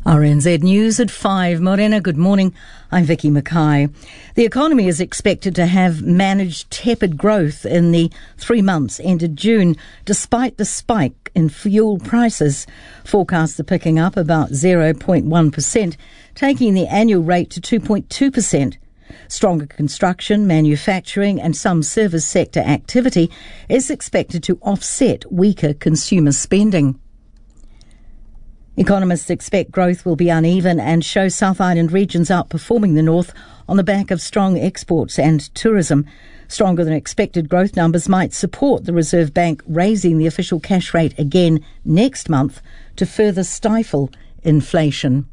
RNZ News at 5. Morena, good morning. I'm Vicky Mackay. The economy is expected to have managed tepid growth in the 3 months ended June, despite the spike in fuel prices. Forecasts are picking up about 0.1%, taking the annual rate to 2.2%. Stronger construction, manufacturing and some service sector activity is expected to offset weaker consumer spending. Economists expect growth will be uneven and show South Island regions outperforming the North on the back of strong exports and tourism. Stronger than expected growth numbers might support the Reserve Bank raising the official cash rate again next month to further stifle inflation.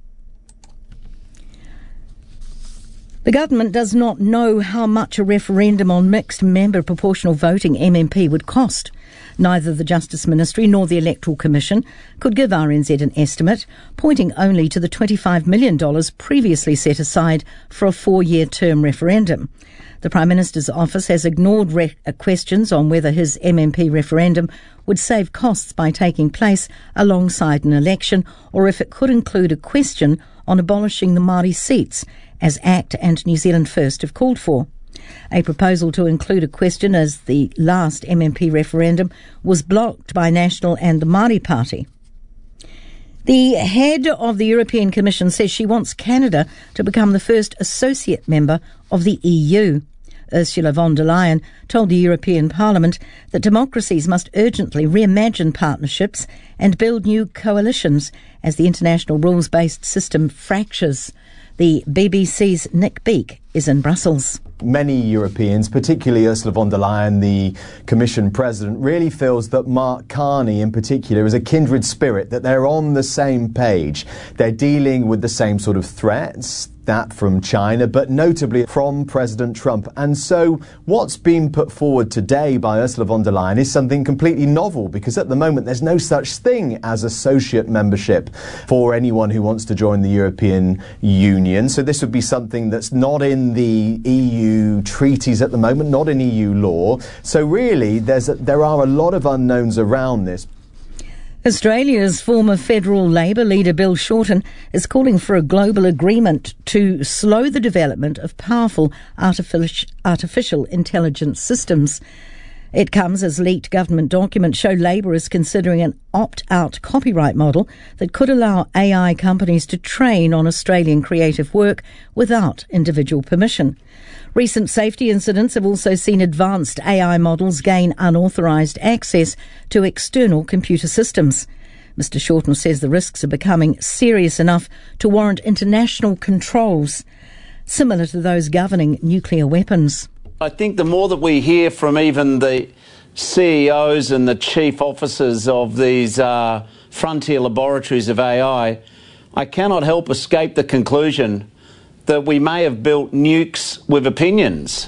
The government does not know how much a referendum on mixed member proportional voting MMP would cost. Neither the Justice Ministry nor the Electoral Commission could give RNZ an estimate, pointing only to the $25 million previously set aside for a 4-year term referendum. The Prime Minister's office has ignored questions on whether his MMP referendum would save costs by taking place alongside an election, or if it could include a question on abolishing the Māori seats, as ACT and New Zealand First have called for. A proposal to include a question as the last MMP referendum was blocked by National and the Māori Party. The head of the European Commission says she wants Canada to become the first associate member of the EU. Ursula von der Leyen told the European Parliament that democracies must urgently reimagine partnerships and build new coalitions as the international rules-based system fractures. The BBC's Nick Beake is in Brussels. Many Europeans, particularly Ursula von der Leyen, the Commission President, really feels that Mark Carney in particular is a kindred spirit, that they're on the same page. They're dealing with the same sort of threats, that from China, but notably from President Trump. And so what's been put forward today by Ursula von der Leyen is something completely novel, because at the moment there's no such thing as associate membership for anyone who wants to join the European Union. So this would be something that's not in the EU treaties at the moment, not in EU law. So really there are a lot of unknowns around this. Australia's former federal Labor leader Bill Shorten is calling for a global agreement to slow the development of powerful artificial intelligence systems. It comes as leaked government documents show Labor is considering an opt-out copyright model that could allow AI companies to train on Australian creative work without individual permission. Recent safety incidents have also seen advanced AI models gain unauthorised access to external computer systems. Mr. Shorten says the risks are becoming serious enough to warrant international controls, similar to those governing nuclear weapons. I think the more that we hear from even the CEOs and the chief officers of these frontier laboratories of AI, I cannot help escape the conclusion that we may have built nukes with opinions.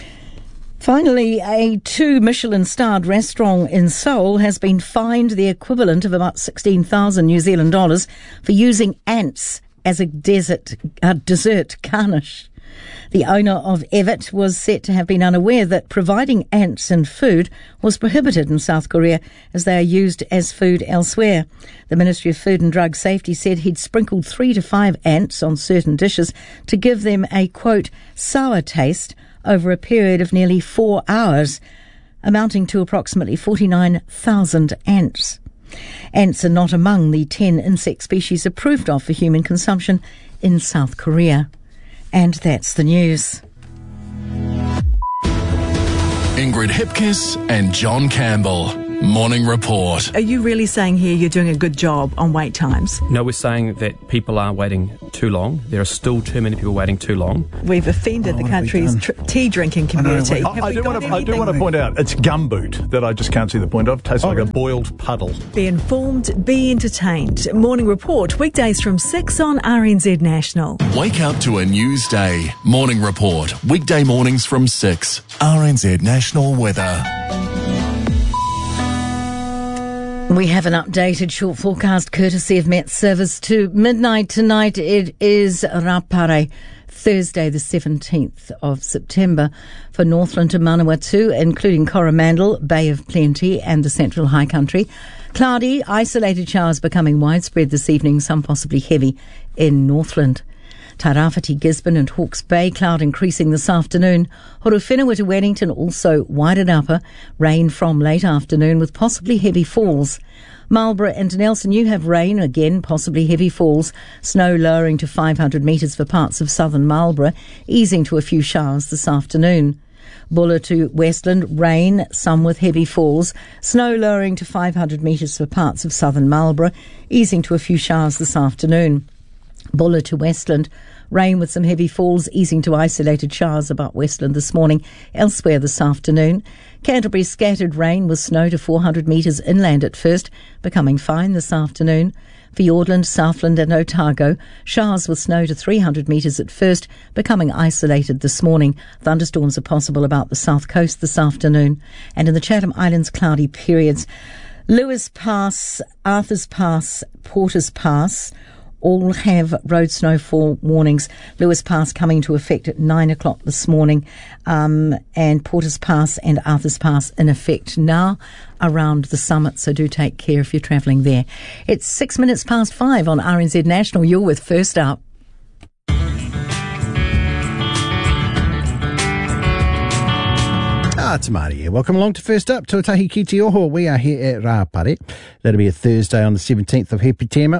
Finally, a 2 Michelin-starred restaurant in Seoul has been fined the equivalent of about 16,000 New Zealand dollars for using ants as a dessert garnish. The owner of Evet was said to have been unaware that providing ants in food was prohibited in South Korea, as they are used as food elsewhere. The Ministry of Food and Drug Safety said he'd sprinkled 3 to 5 ants on certain dishes to give them a, quote, sour taste over a period of nearly 4 hours, amounting to approximately 49,000 ants. Ants are not among the 10 insect species approved of for human consumption in South Korea. And that's the news. Ingrid Hipkiss and John Campbell. Morning Report. Are you really saying here you're doing a good job on wait times? No, we're saying that people are waiting too long. There are still too many people waiting too long. We've offended the country's tea drinking community. I do want to point out, it's gumboot that I just can't see the point of. Tastes like a boiled puddle. Be informed, be entertained. Morning Report, weekdays from 6 on RNZ National. Wake up to a news day. Morning Report, weekday mornings from 6. RNZ National Weather. We have an updated short forecast courtesy of Met Service to midnight tonight. It is Rapare, Thursday the 17th of September for Northland and Manawatu, including Coromandel, Bay of Plenty and the Central High Country. Cloudy, isolated showers becoming widespread this evening, some possibly heavy in Northland. Tairāwhiti, Gisborne and Hawke's Bay, cloud increasing this afternoon. Horowhenua to Wellington, also Wairanapa, rain from late afternoon with possibly heavy falls. Marlborough and Nelson, you have rain, again possibly heavy falls. Snow lowering to 500 metres for parts of southern Marlborough, easing to a few showers this afternoon. Buller to Westland, rain, some with heavy falls. Snow lowering to 500 metres for parts of southern Marlborough, easing to a few showers this afternoon. Buller to Westland, rain with some heavy falls, easing to isolated showers about Westland this morning, elsewhere this afternoon. Canterbury, scattered rain with snow to 400 metres inland at first, becoming fine this afternoon. Fiordland, Southland and Otago, showers with snow to 300 metres at first, becoming isolated this morning. Thunderstorms are possible about the south coast this afternoon. And in the Chatham Islands, cloudy periods. Lewis Pass, Arthur's Pass, Porter's Pass, all have road snowfall warnings. Lewis Pass coming into effect at 9 o'clock this morning, and Porter's Pass and Arthur's Pass in effect now around the summit, so do take care if you're travelling there. It's 5 minutes past on RNZ National. You're with First Up. Te Māori here. Welcome along to First Up, Tuatahi ki te Oho. We are here at Rāpare. That'll be a Thursday on the 17th of September.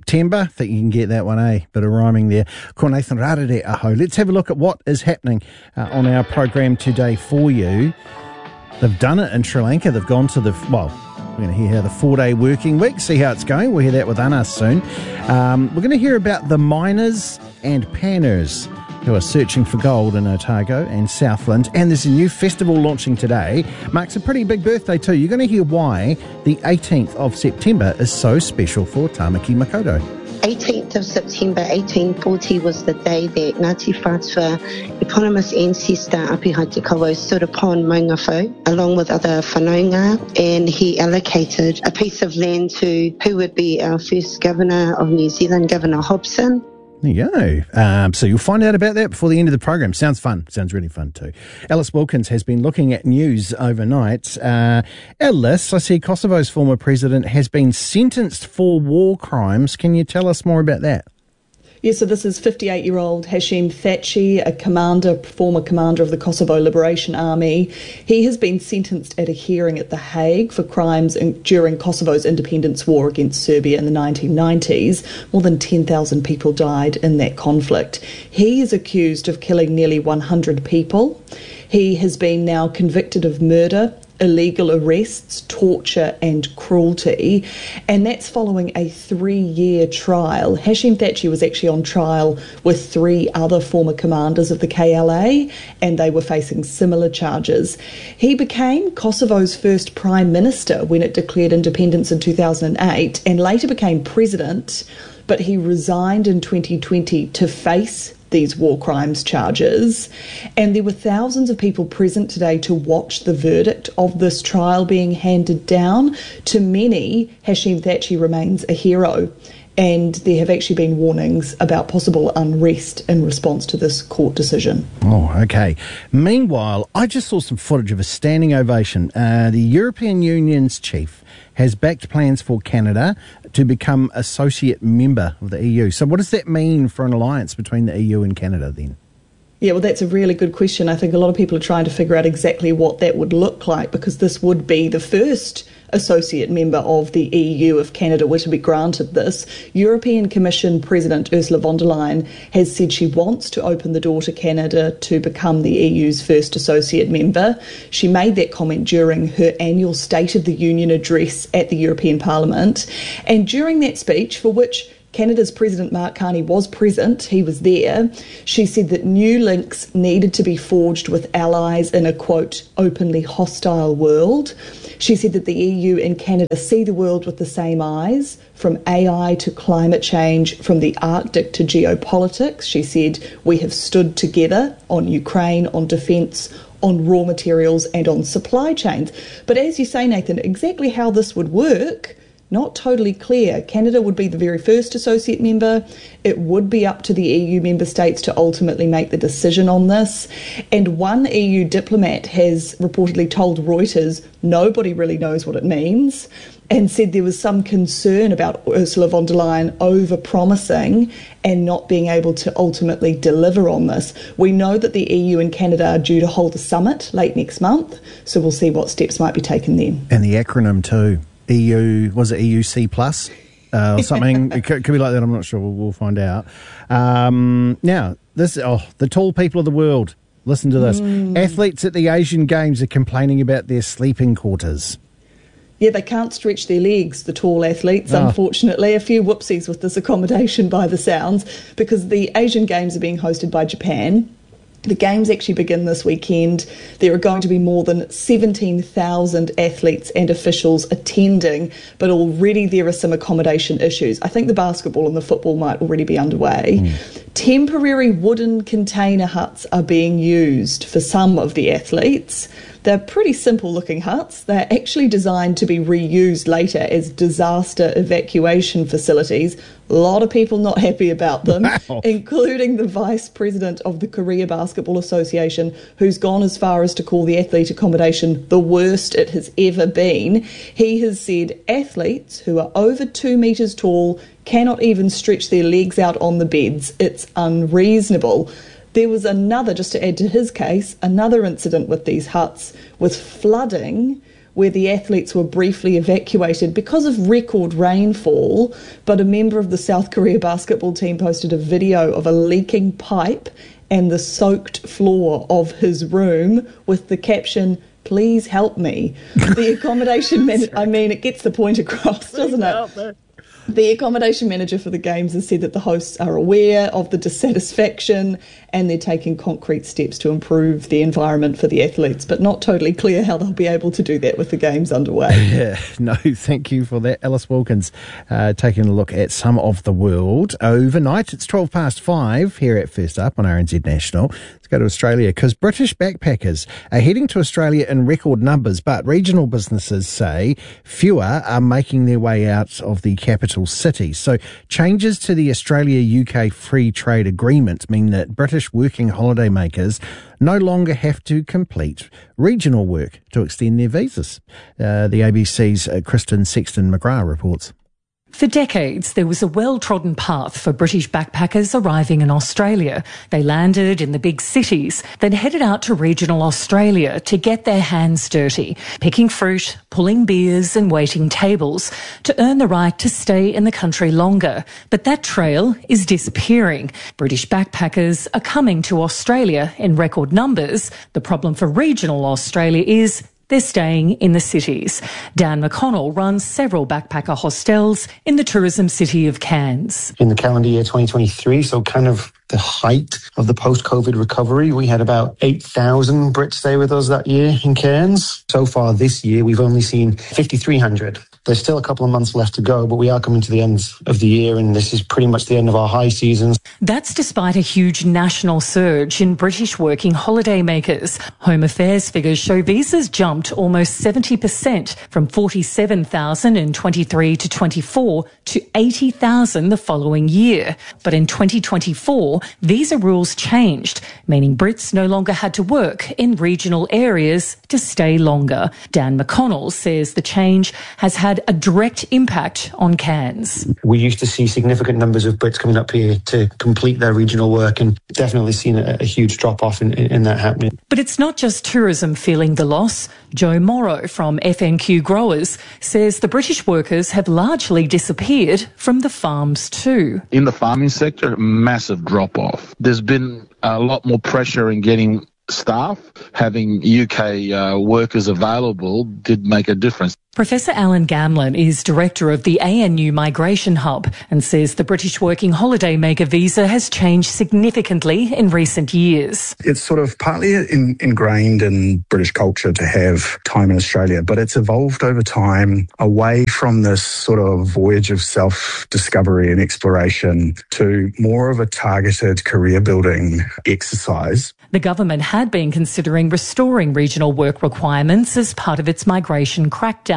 I think you can get that one, eh? Bit of rhyming there. Ko Nathan Rarere aho. Let's have a look at what is happening on our program today for you. They've done it in Sri Lanka. They've gone to we're going to hear how the 4-day working week, see how it's going. We'll hear that with Anna soon. We're going to hear about the miners and panners who are searching for gold in Otago and Southland. And there's a new festival launching today. Marks a pretty big birthday too. You're going to hear why the 18th of September is so special for Tāmaki Makaurau. 18th of September 1840 was the day that Ngāti Whātua eponymous ancestor Apiha'i Te Kawo stood upon Maungawhau along with other whanaunga, and he allocated a piece of land to who would be our first governor of New Zealand, Governor Hobson. There you go. So you'll find out about that before the end of the program. Sounds fun. Sounds really fun too. Alice Wilkins has been looking at news overnight. Alice, I see Kosovo's former president has been sentenced for war crimes. Can you tell us more about that? Yeah, so this is 58-year-old Hashim Thaçi, former commander of the Kosovo Liberation Army. He has been sentenced at a hearing at The Hague for crimes during Kosovo's independence war against Serbia in the 1990s. More than 10,000 people died in that conflict. He is accused of killing nearly 100 people. He has been now convicted of murder, illegal arrests, torture and cruelty, and that's following a 3-year trial. Hashim Thaçi was actually on trial with 3 other former commanders of the KLA, and they were facing similar charges. He became Kosovo's first prime minister when it declared independence in 2008, and later became president, but he resigned in 2020 to face these war crimes charges. And there were thousands of people present today to watch the verdict of this trial being handed down. To many, Hashim Thaçi remains a hero. And there have actually been warnings about possible unrest in response to this court decision. Oh, okay. Meanwhile, I just saw some footage of a standing ovation. The European Union's chief has backed plans for Canada to become associate member of the EU. So what does that mean for an alliance between the EU and Canada then? Yeah, well, that's a really good question. I think a lot of people are trying to figure out exactly what that would look like, because this would be the first associate member of the EU if Canada were to be granted this. European Commission President Ursula von der Leyen has said she wants to open the door to Canada to become the EU's first associate member. She made that comment during her annual State of the Union address at the European Parliament. And during that speech, for which Canada's President Mark Carney was present, he was there, she said that new links needed to be forged with allies in a, quote, openly hostile world. She said that the EU and Canada see the world with the same eyes, from AI to climate change, from the Arctic to geopolitics. She said, we have stood together on Ukraine, on defence, on raw materials and on supply chains. But as you say, Nathan, exactly how this would work, not totally clear. Canada would be the very first associate member. It would be up to the EU member states to ultimately make the decision on this. And one EU diplomat has reportedly told Reuters nobody really knows what it means, and said there was some concern about Ursula von der Leyen over-promising and not being able to ultimately deliver on this. We know that the EU and Canada are due to hold a summit late next month, so we'll see what steps might be taken then. And the acronym too. EU, was it EUC plus or something? It could be like that, I'm not sure. We'll find out. Now, the tall people of the world, listen to this. Athletes at the Asian Games are complaining about their sleeping quarters. Yeah, they can't stretch their legs, the tall athletes, unfortunately. A few whoopsies with this accommodation by the sounds, because the Asian Games are being hosted by Japan. The Games actually begin this weekend. There are going to be more than 17,000 athletes and officials attending, but already there are some accommodation issues. I think the basketball and the football might already be underway. Temporary wooden container huts are being used for some of the athletes. They're pretty simple looking huts. They're actually designed to be reused later as disaster evacuation facilities. A lot of people not happy about them, including the vice president of the Korea Basketball Association, who's gone as far as to call the athlete accommodation the worst it has ever been. He has said athletes who are over 2 metres tall cannot even stretch their legs out on the beds. It's unreasonable. There was another, just to add to his case, another incident with these huts with flooding, where the athletes were briefly evacuated because of record rainfall, but a member of the South Korea basketball team posted a video of a leaking pipe and the soaked floor of his room with the caption, "Please help me." The accommodation manager, it gets the point across, doesn't it? The accommodation manager for the Games has said that the hosts are aware of the dissatisfaction and they're taking concrete steps to improve the environment for the athletes, but not totally clear how they'll be able to do that with the Games underway. Yeah, no, thank you for that. Alice Wilkins taking a look at some of the world overnight. It's 5:12 here at First Up on RNZ National. Let's go to Australia, because British backpackers are heading to Australia in record numbers, but regional businesses say fewer are making their way out of the capital city. So changes to the Australia-UK Free Trade Agreement mean that British working holidaymakers no longer have to complete regional work to extend their visas. The ABC's Kristen Sexton-McGrath reports. For decades, there was a well-trodden path for British backpackers arriving in Australia. They landed in the big cities, then headed out to regional Australia to get their hands dirty, picking fruit, pulling beers and waiting tables to earn the right to stay in the country longer. But that trail is disappearing. British backpackers are coming to Australia in record numbers. The problem for regional Australia is they're staying in the cities. Dan McConnell runs several backpacker hostels in the tourism city of Cairns. In the calendar year 2023, so kind of the height of the post-COVID recovery, we had about 8,000 Brits stay with us that year in Cairns. So far this year, we've only seen 5,300. There's still a couple of months left to go, but we are coming to the end of the year, and this is pretty much the end of our high seasons. That's despite a huge national surge in British working holidaymakers. Home Affairs figures show visas jumped almost 70%, from 47,000 in 23 to 24 to 80,000 the following year. But in 2024, visa rules changed, meaning Brits no longer had to work in regional areas to stay longer. Dan McConnell says the change has had a direct impact on Cairns. We used to see significant numbers of Brits coming up here to complete their regional work, and definitely seen a huge drop-off in that happening. But it's not just tourism feeling the loss. Joe Morrow from FNQ Growers says the British workers have largely disappeared from the farms too. In the farming sector, massive drop-off. There's been a lot more pressure in getting staff. Having UK workers available did make a difference. Professor Alan Gamlin is director of the ANU Migration Hub and says the British working holidaymaker visa has changed significantly in recent years. It's sort of partly ingrained in British culture to have time in Australia, but it's evolved over time away from this sort of voyage of self-discovery and exploration to more of a targeted career-building exercise. The government had been considering restoring regional work requirements as part of its migration crackdown.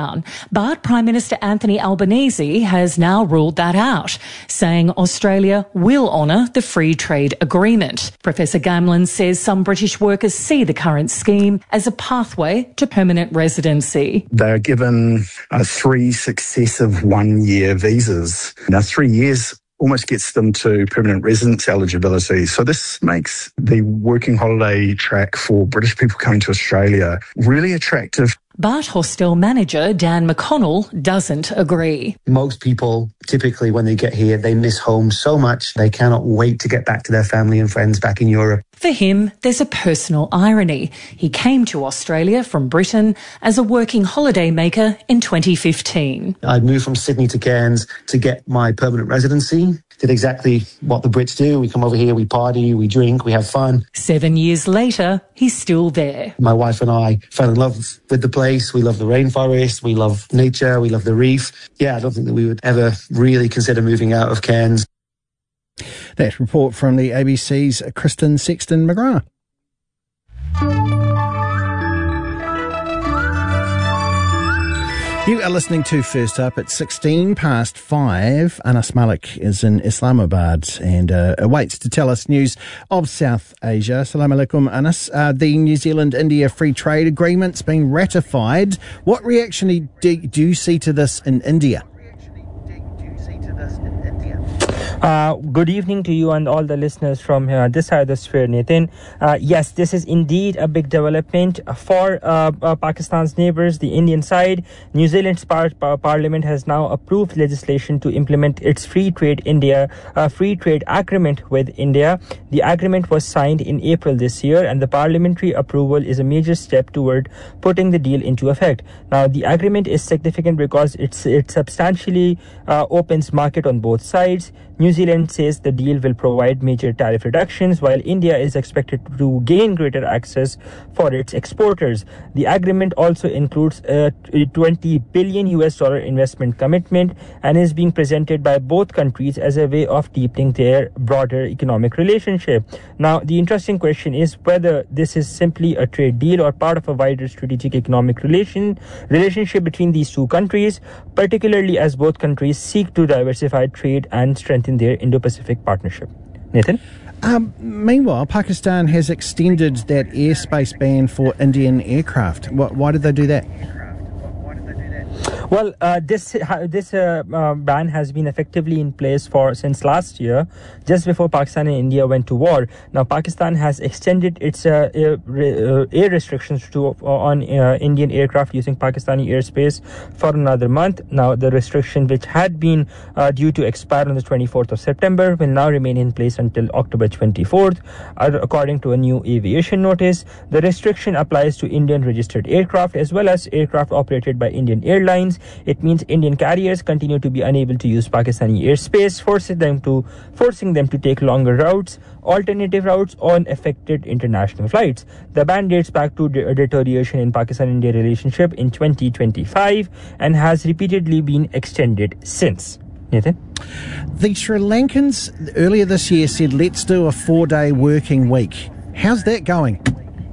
lockdown. But Prime Minister Anthony Albanese has now ruled that out, saying Australia will honour the free trade agreement. Professor Gamlin says some British workers see the current scheme as a pathway to permanent residency. They're given 3 successive one-year visas. Now, 3 years almost gets them to permanent residence eligibility. So this makes the working holiday track for British people coming to Australia really attractive. But hostel manager Dan McConnell doesn't agree. Most people, typically when they get here, they miss home so much they cannot wait to get back to their family and friends back in Europe. For him, there's a personal irony. He came to Australia from Britain as a working holiday maker in 2015. I'd moved from Sydney to Cairns to get my permanent residency. Did exactly what the Brits do. We come over here, we party, we drink, we have fun. 7 years later, he's still there. My wife and I fell in love with the place. We love the rainforest, we love nature, we love the reef. Yeah, I don't think that we would ever really consider moving out of Cairns. That report from the ABC's Kristen Sexton McGrath. You are listening to First Up at 16 past 5. Anas Malik is in Islamabad and awaits to tell us news of South Asia. Assalamu alaikum, Anas. The New Zealand-India Free Trade Agreement's been ratified. What reaction do you see to this in India? Good evening to you and all the listeners from this side of the sphere, Nathan. Yes, this is indeed a big development for Pakistan's neighbours, the Indian side. New Zealand's parliament has now approved legislation to implement its free trade agreement with India. The agreement was signed in April this year, and the parliamentary approval is a major step toward putting the deal into effect. Now, the agreement is significant because it substantially opens market on both sides. New Zealand says the deal will provide major tariff reductions, while India is expected to gain greater access for its exporters. The agreement also includes a $20 billion investment commitment and is being presented by both countries as a way of deepening their broader economic relationship. Now, the interesting question is whether this is simply a trade deal or part of a wider strategic economic relationship between these two countries, particularly as both countries seek to diversify trade and strengthen their Indo-Pacific partnership. Nathan? Meanwhile, Pakistan has extended that airspace ban for Indian aircraft. Why did they do that? Well, this ban has been effectively in place since last year, just before Pakistan and India went to war. Now, Pakistan has extended its air restrictions on Indian aircraft using Pakistani airspace for another month. Now, the restriction, which had been due to expire on the 24th of September, will now remain in place until October 24th. According to a new aviation notice, the restriction applies to Indian registered aircraft as well as aircraft operated by Indian airlines. It means Indian carriers continue to be unable to use Pakistani airspace, forcing them to take longer routes, alternative routes on affected international flights. The ban dates back to a deterioration in Pakistan-India relationship in 2025 and has repeatedly been extended since. Nathan? The Sri Lankans earlier this year said, let's do a 4-day working week. How's that going?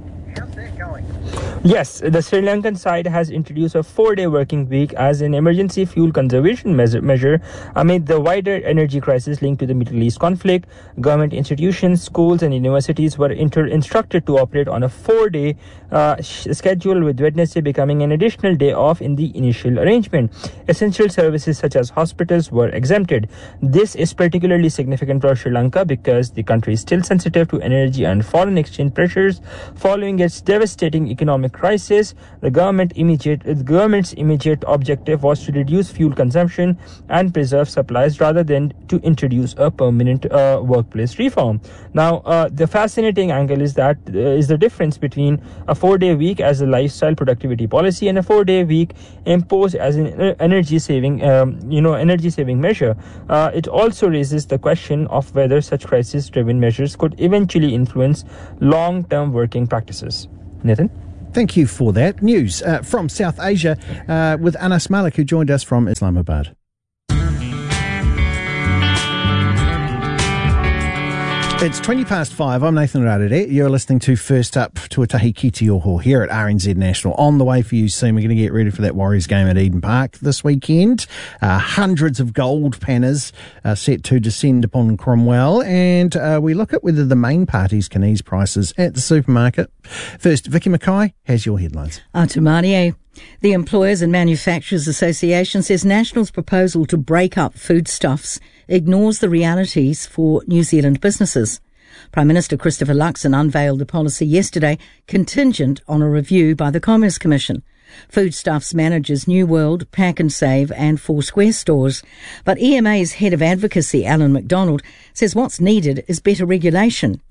Yes, the Sri Lankan side has introduced a 4-day working week as an emergency fuel conservation measure amid the wider energy crisis linked to the Middle East conflict. Government institutions, schools and universities were instructed to operate on a 4-day schedule, with Wednesday becoming an additional day off in the initial arrangement. Essential services such as hospitals were exempted. This is particularly significant for Sri Lanka because the country is still sensitive to energy and foreign exchange pressures following its devastating economic crisis. The government's immediate objective was to reduce fuel consumption and preserve supplies rather than to introduce a permanent workplace reform. Now, the fascinating angle is the difference between a 4-day week as a lifestyle productivity policy and a 4-day week imposed as an energy saving measure. It also raises the question of whether such crisis-driven measures could eventually influence long-term working practices. Nathan? Thank you for that. News from South Asia with Anas Malik, who joined us from Islamabad. It's 5:20. I'm Nathan Rarere. You're listening to First Up, Tuatahi Ki Te Oho here at RNZ National. On the way for you soon. We're going to get ready for that Warriors game at Eden Park this weekend. Hundreds of gold panners set to descend upon Cromwell, and we look at whether the main parties can ease prices at the supermarket. First, Vicky Mackay has your headlines. Atumarie. The Employers and Manufacturers Association says National's proposal to break up foodstuffs ignores the realities for New Zealand businesses. Prime Minister Christopher Luxon unveiled the policy yesterday, contingent on a review by the Commerce Commission. Foodstuffs manages New World, Pack and Save and Foursquare stores. But EMA's head of advocacy, Alan McDonald, says what's needed is better regulation.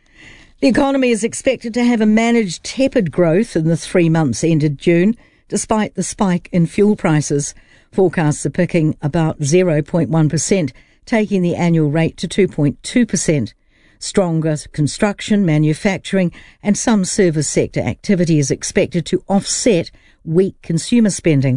The economy is expected to have a managed tepid growth in the 3 months ended June, despite the spike in fuel prices. Forecasts are picking about 0.1%, taking the annual rate to 2.2%. Stronger construction, manufacturing and some service sector activity is expected to offset weak consumer spending.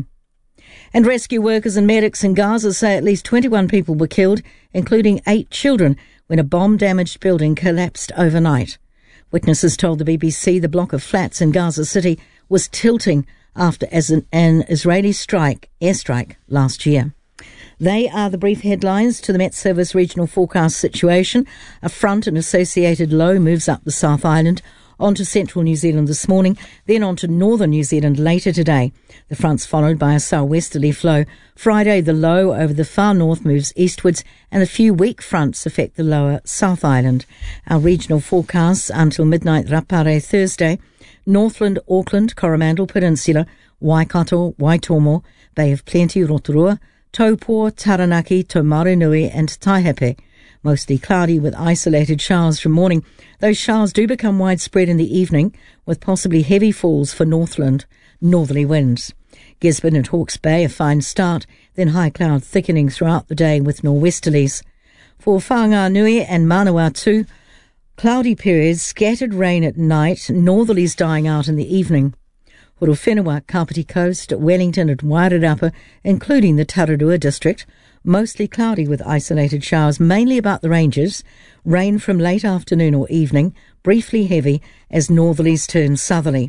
And rescue workers and medics in Gaza say at least 21 people were killed, including 8 children, when a bomb-damaged building collapsed overnight. Witnesses told the BBC the block of flats in Gaza City was tilting after an Israeli airstrike last year. They are the brief headlines to the Met Service regional forecast situation. A front and associated low moves up the South Island onto central New Zealand this morning, then onto northern New Zealand later today. The front's followed by a southwesterly flow. Friday, the low over the far north moves eastwards, and a few weak fronts affect the lower South Island. Our regional forecasts until midnight Rapare Thursday: Northland, Auckland, Coromandel Peninsula, Waikato, Waitomo, Bay of Plenty, Rotorua, Taupo, Taranaki, Taumarunui and Taihape. Mostly cloudy with isolated showers from morning. Those showers do become widespread in the evening, with possibly heavy falls for Northland, northerly winds. Gisborne and Hawke's Bay, a fine start, then high cloud thickening throughout the day with nor'westerlies. For Whanganui and Manawatu, cloudy periods, scattered rain at night, northerlies dying out in the evening. Horowhenua, Kapiti Coast, Wellington and Wairarapa, including the Tararua district, mostly cloudy with isolated showers, mainly about the ranges. Rain from late afternoon or evening, briefly heavy as northerlies turn southerly.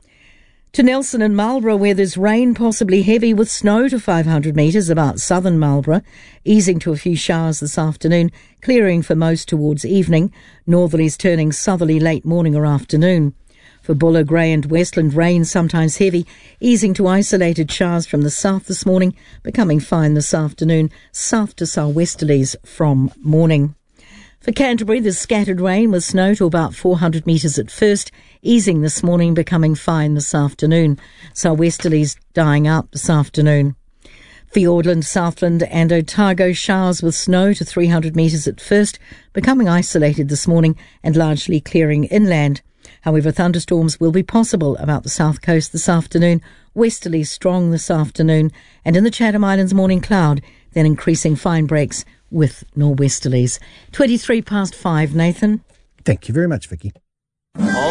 To Nelson and Marlborough, where there's rain, possibly heavy with snow to 500 metres about southern Marlborough, easing to a few showers this afternoon, clearing for most towards evening, northerlies turning southerly late morning or afternoon. For Buller, Grey and Westland, rain sometimes heavy, easing to isolated showers from the south this morning, becoming fine this afternoon, south to southwesterlies from morning. For Canterbury, there's scattered rain with snow to about 400 metres at first, easing this morning, becoming fine this afternoon. Southwesterlies dying out this afternoon. Fiordland, Southland and Otago, showers with snow to 300 metres at first, becoming isolated this morning and largely clearing inland. However, thunderstorms will be possible about the south coast this afternoon, westerly strong this afternoon, and in the Chatham Islands morning cloud, then increasing fine breaks with nor'westerlies. 5:23, Nathan. Thank you very much, Vicky.